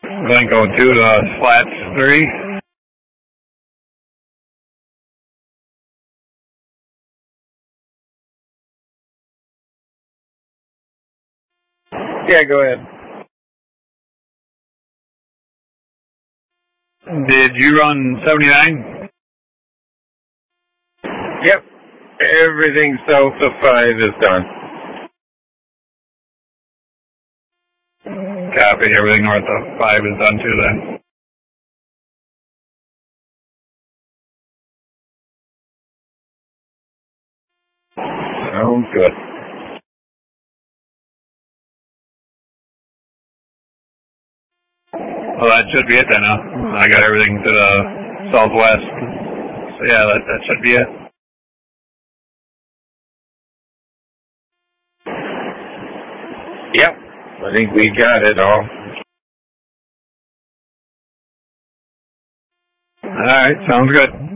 Glencoe 2 to Slats 3. Yeah, go ahead. Did you run 79? Yep. Everything south of 5 is done. Copy. Everything north of 5 is done too then. Sounds good. Well, that should be it then, huh? I got everything to the southwest. So yeah, that should be it. Yep. I think we got it all. All right. Sounds good.